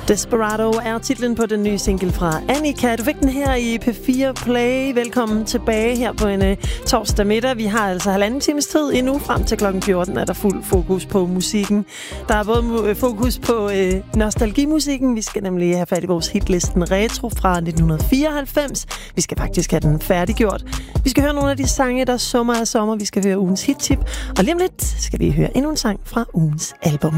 Desperado er titlen på den nye single fra Annika. Du fik den her i P4 Play. Velkommen tilbage her på en torsdag middag. Vi har altså 1,5 times tid endnu. Frem til klokken 14 er der fuld fokus på musikken. Der er både fokus på nostalgimusikken. Vi skal nemlig have fat i vores hitlisten Retro fra 1994. Vi skal faktisk have den færdiggjort. Vi skal høre nogle af de sange, der summer af sommer. Vi skal høre ugens hittip. Og lige om lidt skal vi høre endnu en sang fra ugens album.